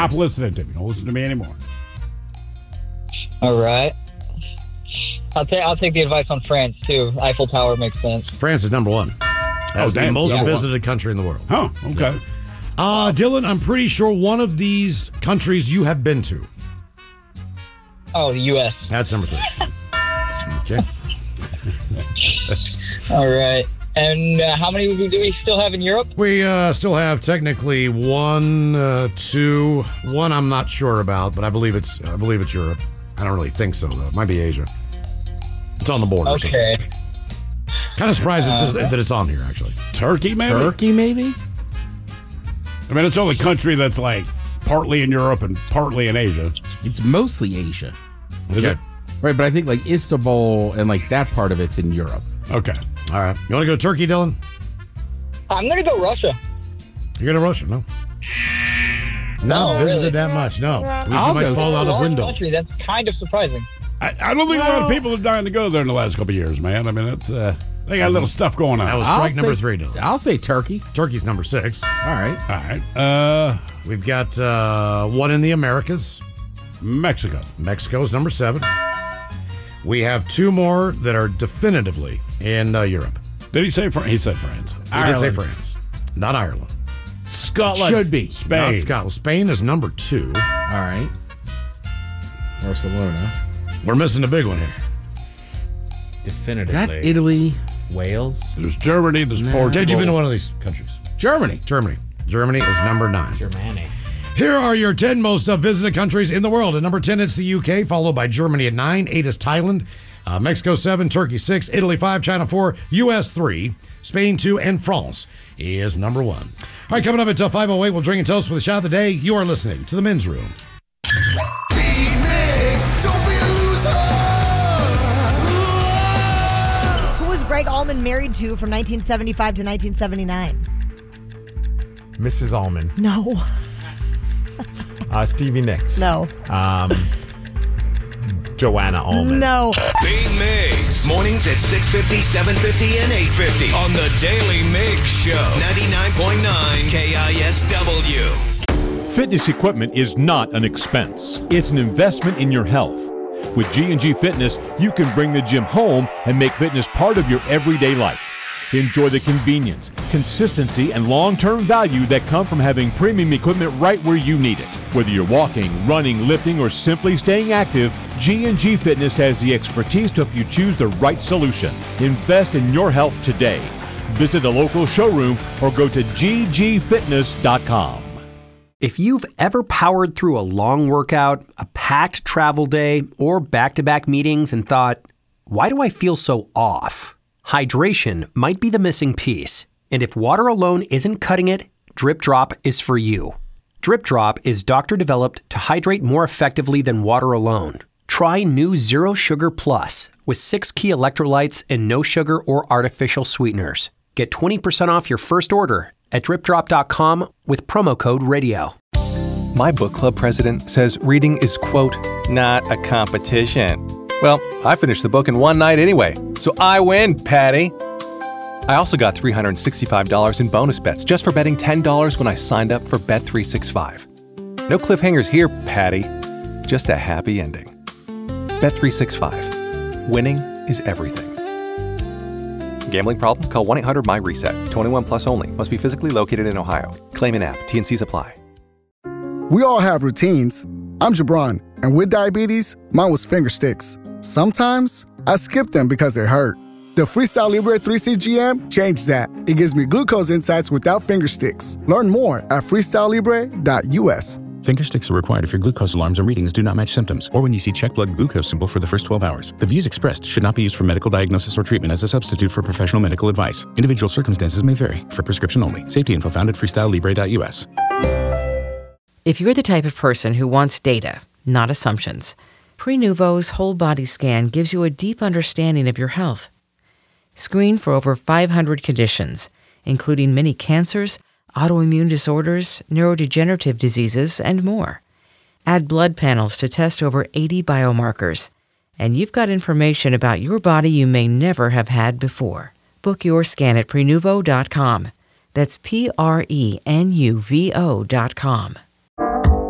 Stop listening to me. Don't listen to me anymore. All right. I'll take the advice on France, too. Eiffel Tower makes sense. France is number one. That's the most visited country in the world. Oh, okay. Yeah. Dylan, I'm pretty sure one of these countries you have been to. Oh, the U.S. That's number 3. Okay. All right. And how many do we still have in Europe? We still have technically 1, 2. One I'm not sure about, but I believe it's Europe. I don't really think so, though. It might be Asia. It's on the border. Okay. Kind of surprised that it's on here, actually. Turkey, maybe? Turkey, maybe? I mean, it's the only country that's like partly in Europe and partly in Asia. It's mostly Asia. Is it? Right, but I think like Istanbul and like that part of it's in Europe. Okay. All right. You want to go Turkey, Dylan? I'm going to go Russia. You're going to Russia? No. Not visited really. that much, no. At least I'll you might go fall out of window. Country, that's kind of surprising. I don't think a lot of people are dying to go there in the last couple of years, man. I mean, it's they got a little stuff going on. That was strike number 3, Dylan. I'll say Turkey. Turkey's number 6. All right. All right. We've got one in the Americas. Mexico. Mexico's number 7. We have 2 more that are definitively in Europe. Did he say France? He said France. He did say France. Not Ireland. Scotland. Should be. Spain. Not Scotland. Spain is number 2. All right. Barcelona. We're missing a big one here. Definitively. Got Italy. Wales. There's Germany. There's Portugal. Did you been to one of these countries? Germany. Germany is number 9. Germany. Here are your 10 most visited countries in the world. At number 10, it's the UK, followed by Germany at 9. 8 is Thailand. Mexico 7, Turkey 6, Italy 5, China 4, U.S. 3, Spain 2, and France is number 1. All right, coming up at 5:08, we'll drink and toast with a shot of the day. You are listening to The Men's Room. Who was Greg Allman married to from 1975 to 1979? Mrs. Allman. No. Stevie Nicks. No. Joanna Allman. No. Big Migs. Mornings at 6:50, 7:50, and 8:50 on the Daily Migs Show. 99.9 KISW. Fitness equipment is not an expense. It's an investment in your health. With G&G Fitness, you can bring the gym home and make fitness part of your everyday life. Enjoy the convenience, consistency, and long-term value that come from having premium equipment right where you need it. Whether you're walking, running, lifting, or simply staying active, G&G Fitness has the expertise to help you choose the right solution. Invest in your health today. Visit a local showroom or go to ggfitness.com. If you've ever powered through a long workout, a packed travel day, or back-to-back meetings and thought, why do I feel so off? Hydration might be the missing piece, and if water alone isn't cutting it, Drip Drop is for you. Drip Drop is doctor-developed to hydrate more effectively than water alone. Try new Zero Sugar Plus with 6 key electrolytes and no sugar or artificial sweeteners. Get 20% off your first order at dripdrop.com with promo code RADIO. My book club president says reading is, quote, not a competition. Well, I finished the book in one night anyway, so I win, Patty. I also got $365 in bonus bets just for betting $10 when I signed up for Bet365. No cliffhangers here, Patty. Just a happy ending. Bet365. Winning is everything. Gambling problem? Call 1-800-MY-RESET. 21 plus only. Must be physically located in Ohio. Claim in app. T&Cs apply. We all have routines. I'm Jabron, and with diabetes, mine was finger sticks. Sometimes I skip them because they hurt. The Freestyle Libre 3CGM changed that. It gives me glucose insights without finger sticks. Learn more at freestylelibre.us. Finger sticks are required if your glucose alarms or readings do not match symptoms, or when you see check blood glucose symbol for the first 12 hours. The views expressed should not be used for medical diagnosis or treatment as a substitute for professional medical advice. Individual circumstances may vary. For prescription only. Safety info found at freestylelibre.us. If you're the type of person who wants data, not assumptions, Prenuvo's whole body scan gives you a deep understanding of your health. Screen for over 500 conditions, including many cancers, autoimmune disorders, neurodegenerative diseases, and more. Add blood panels to test over 80 biomarkers. And you've got information about your body you may never have had before. Book your scan at Prenuvo.com. That's Prenuvo.com.